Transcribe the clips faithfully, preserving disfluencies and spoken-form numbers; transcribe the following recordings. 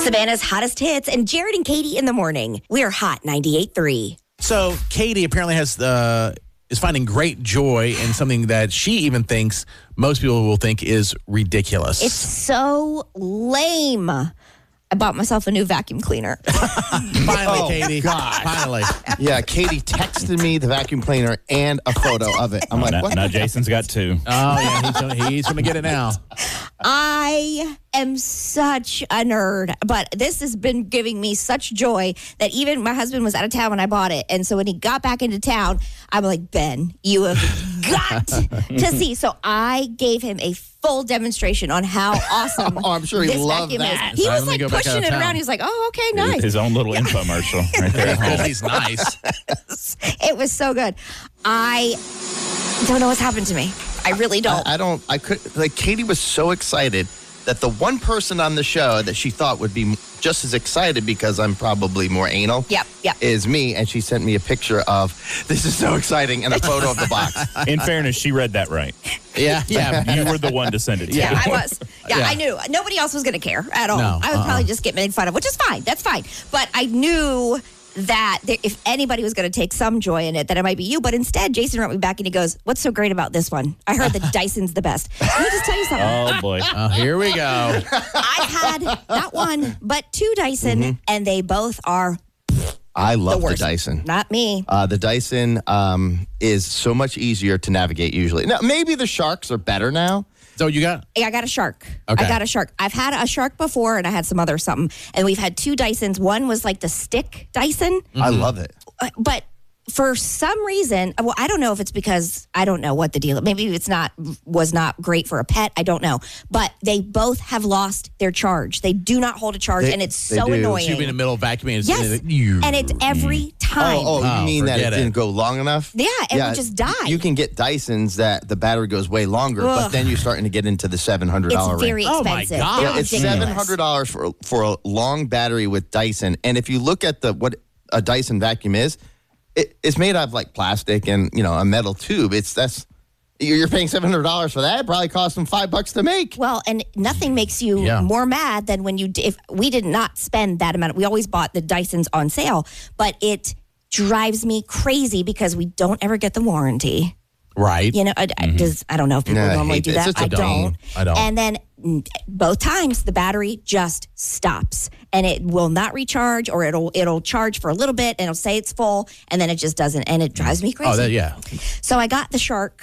Savannah's hottest hits and Jared and Katie in the morning. We're Hot ninety-eight point three. So Katie apparently has uh, is finding great joy in something that she even thinks most people will think is ridiculous. It's so lame. I bought myself a new vacuum cleaner. Finally, Oh, Katie. God. Finally. Yeah, Katie texted me the vacuum cleaner and a photo of it. I'm like, now, what? now Jason's got two. Oh, yeah. He's gonna, he's going to get it now. I am such a nerd, but this has been giving me such joy that even my husband was out of town when I bought it. And so when he got back into town, I'm like, Ben, you have got to see. So I gave him a full demonstration on how awesome Oh, I'm sure he this loved vacuum that. is. He All right, was let me like go back pushing out it of town. around. He's like, oh, okay, nice. His own little infomercial right there at home. He's nice. It was so good. I don't know what's happened to me. I really don't. I, I don't, I could, like, Katie was so excited that the one person on the show that she thought would be just as excited because I'm probably more anal Yep, yep. is me. And she sent me a picture of, this is so exciting, and a photo of the box. In fairness, she read that right. Yeah, yeah. You were the one to send it to. Yeah, I was. Yeah, Yeah. I knew. Nobody else was going to care at all. No, I would uh-uh. probably just get made fun of, which is fine. That's fine. But I knew that there, if anybody was going to take some joy in it, that it might be you. But instead, Jason wrote me back and he goes, what's so great about this one? I heard that Dyson's the best. Let me just tell you something. Oh, boy. Oh, here we go. I've had not one, but two Dyson, Mm-hmm. and they both are I love the the, worst. Dyson. Not me. Uh, the Dyson um, is so much easier to navigate usually. Now, maybe the Sharks are better now. So you got I got a Shark. Okay. I got a Shark. I've had a Shark before, and I had some other something. And we've had two Dysons. One was like the stick Dyson. I love it. Uh, but for some reason, well, I don't know if it's because I don't know what the deal. Maybe it's not was not great for a pet. I don't know. But they both have lost their charge. They do not hold a charge, They- and it's they so do. annoying. you be in the middle of vacuuming. And yes, it's- you, and it's every time. Oh, oh, you Oh, mean that it forget it. didn't go long enough? Yeah, it would just die. You can get Dysons that the battery goes way longer, but Ugh. then you're starting to get into the seven hundred dollars It's range. very Oh, my expensive. God. They're Yeah, it's ridiculous. seven hundred dollars for for a long battery with Dyson. And if you look at the what a Dyson vacuum is, it, it's made out of like plastic and you know a metal tube. It's that's you're you're paying seven hundred dollars for that. It probably cost them five bucks to make. Well, and nothing makes you Yeah. more mad than when you, if we did not spend that amount. We always bought the Dysons on sale, but it drives me crazy because we don't ever get the warranty. right. You know, I, I, does, I don't know if people Yeah, I normally hate do that. that. It's such a I dumb- don't. I don't. And then mm, both times the battery just stops and it will not recharge, or it'll it'll charge for a little bit and it'll say it's full and then it just doesn't, and it drives me crazy. Oh, that, yeah. So I got the Shark,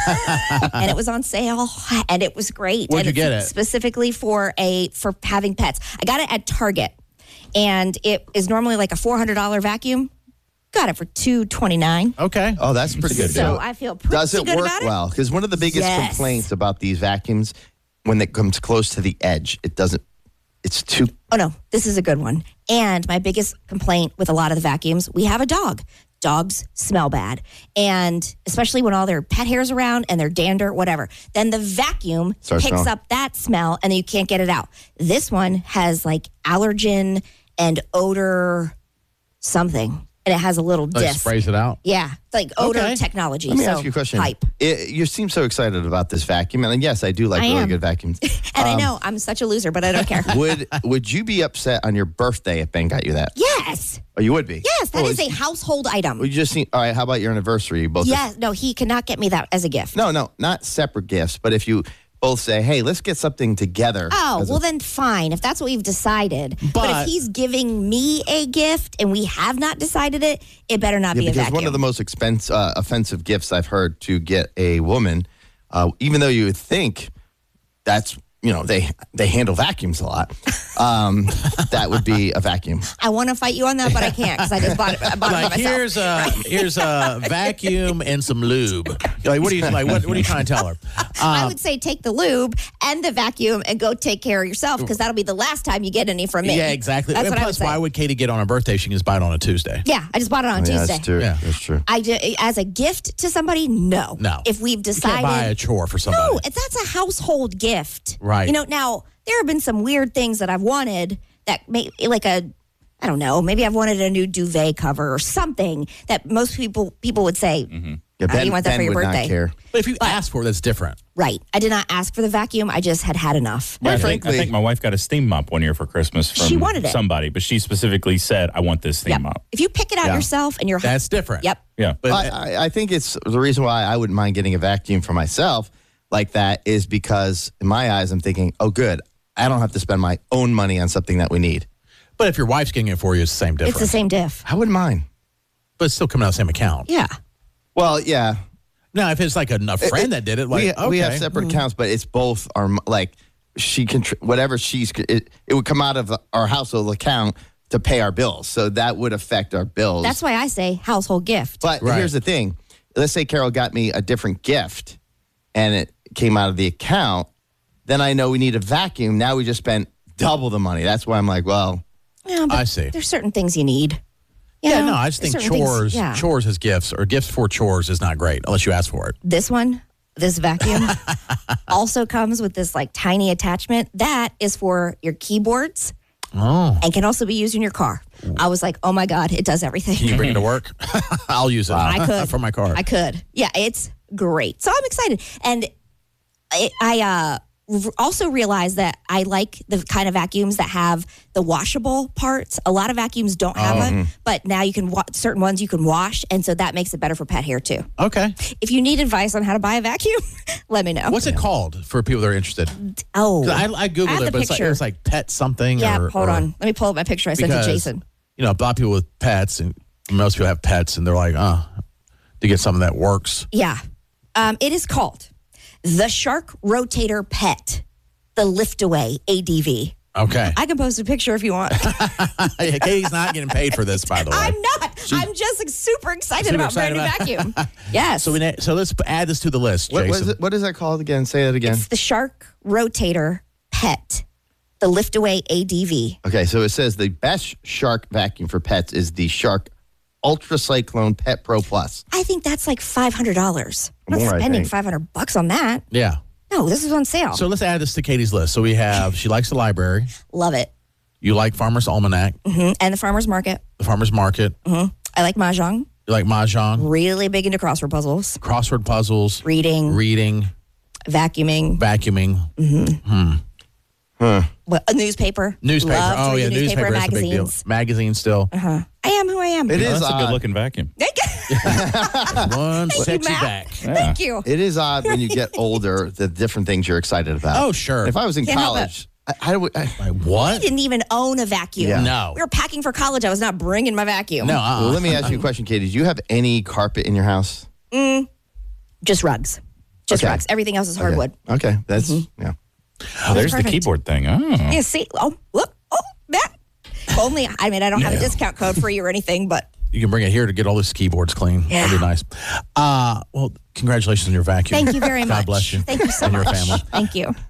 and it was on sale, and it was great. Where'd and you get it's it? Specifically for a for having pets. I got it at Target, and it is normally like a four hundred dollars vacuum. Got it for two twenty-nine. Okay. Oh, that's pretty good. So deal. I feel pretty Does it good work about it. well? Because one of the biggest Yes. complaints about these vacuums, when it comes close to the edge, it doesn't. It's too. Oh no, this is a good one. And my biggest complaint with a lot of the vacuums, we have a dog. Dogs smell bad. And especially when all their pet hair's around and their dander, whatever. Then the vacuum Starts picks smelling. up that smell and then you can't get it out. This one has like allergen and odor something. And it has a little Oh, it disc. sprays it out. Yeah, it's like odor Okay. technology. Let me so ask you a question. Hype. It, you seem so excited about this vacuum, and yes, I do like I really am. good vacuums. And I Um, know I'm such a loser, but I don't care. Would Would you be upset on your birthday if Ben got you that? Yes. Oh, you would be. Yes, that Well, is a household item. Well, you just need. All right. How about your anniversary? You both. Yes. No, he cannot get me that as a gift. No, no, not separate gifts. But if you both say, "Hey, let's get something together." Oh, as a- well then fine, if that's what we've decided. But, But- if he's giving me a gift and we have not decided it, it better not Yeah, be a because vacuum. one of the most expensive, uh, offensive gifts I've heard to get a woman, uh, even though you would think that's you know they they handle vacuums a lot, um, that would be a vacuum. I want to fight you on that, but I can't because I just bought it, I bought it Like by myself. here's a here's a vacuum and some lube. You're like, what are you like? What, what are you trying to tell her? I would say take the lube and the vacuum and go take care of yourself because that'll be the last time you get any from me. Yeah, exactly. That's and what I would plus, say. why would Katie get on her birthday? She can just buy it on a Tuesday. Yeah, I just bought it on Yeah, Tuesday. that's true. Yeah. That's true. I do, as a gift to somebody, no. No. If we've You decided, can't buy a chore for somebody. no, it's, that's a household gift. Right. You know, now there have been some weird things that I've wanted that may like a, I don't know, maybe I've wanted a new duvet cover or something that most people people would say, Yeah, Uh, you want that Ben for your would birthday. not care. But if you ask for it, that's different. Right. I did not ask for the vacuum. I just had had enough. Yeah, I, think, I frankly- think my wife got a steam mop one year for Christmas from She wanted it. somebody, but she specifically said, I want this steam Yep. mop. If you pick it out Yeah. yourself and you're That's different. Yep. Yeah. But I, I, I think it's the reason why I wouldn't mind getting a vacuum for myself like that is because in my eyes, I'm thinking, oh, good. I don't have to spend my own money on something that we need. but if your wife's getting it for you, it's the same difference. It's the same diff. I wouldn't mind. But it's still coming out of the same account. Yeah. Well, yeah. Now, if it's like a, a friend that did it, like, we, okay. we have separate accounts, but it's both our m- like she can whatever she's it, it would come out of our household account to pay our bills, so that would affect our bills. That's why I say household gift. But Right. here's the thing: let's say Carol got me a different gift, and it came out of the account. Then I know we need a vacuum. Now we just spent double the money. That's why I'm like, well, Yeah, but I see. There's certain things you need. You Yeah, know, no, I just think certain things- chores, yeah. chores as gifts or gifts for chores is not great unless you ask for it. This one, this vacuum, also comes with this like tiny attachment that is for your keyboards Oh, and can also be used in your car. I was like, oh my God, it does everything. can you bring it to work? I'll use it. I could. for my car. I could. Yeah, it's great. So I'm excited. And I, I uh, r- also realized that I like the kind of vacuums that have the washable parts. A lot of vacuums don't have Oh. it, but now you can, wa- certain ones you can wash. And so that makes it better for pet hair too. Okay. If you need advice on how to buy a vacuum, let me know. What's it called for people that are interested? Oh, 'Cause I, I googled have it, the but it's like, picture. it's like pet something. yeah, or, hold or- on. Let me pull up my picture I sent to because, Jason. You know, a lot of people with pets, and most people have pets, and they're like, oh, to get something that works. Yeah. Um, it is called the Shark Rotator Pet, the Liftaway A D V. Okay. I can post a picture if you want. Hey, Katie's not getting paid for this, by the way. I'm not. I'm just like, super excited Super about excited brand new about- vacuum. Yes. So we na- so let's add this to the list, what, Jason. what, is it, what is that called again? Say it again. it's the Shark Rotator Pet, the Liftaway A D V. Okay, so it says the best shark vacuum for pets is the Shark Ultra Cyclone Pet Pro Plus. I think that's like five hundred dollars. I'm not More, I spending think. five hundred bucks on that. Yeah. No, this is on sale. So let's add this to Katie's list. So we have, she likes the library. Love it. You like Farmer's Almanac, hmm And the farmer's market. the Farmer's Market. hmm I like Mahjong. You like Mahjong, Really big into crossword puzzles, crossword puzzles, reading, reading, vacuuming, vacuuming, what, a newspaper. newspaper. Love to Oh, read yeah, the newspaper. newspaper That's a big deal. magazines. Magazine still. Uh-huh. I am who I am. It Yeah, is that's a good odd. looking vacuum. One sexy Matt. back. Thank you. It is odd when you get older the different things you're excited about. Oh, sure. If I was in Can't help college, I, I, would- I, Like, what? I didn't even own a vacuum. Yeah. No. We were packing for college. I was not bringing my vacuum. No, well, uh-uh. let me ask you a question, Katie. Do you have any carpet in your house? Just rugs. Just Okay. rugs. Everything else is Okay. hardwood. Okay, that's Mm-hmm. yeah. Oh, there's the perfect. keyboard thing. Oh. Yeah, see? Oh, look. Oh, that. Only, I mean, I don't have a Yeah. discount code for you or anything, but You can bring it here to get all these keyboards clean. Yeah. That'd be nice. Uh, well, congratulations on your vacuum. thank you very much. God bless you. Thank you so and much. your family. Thank you.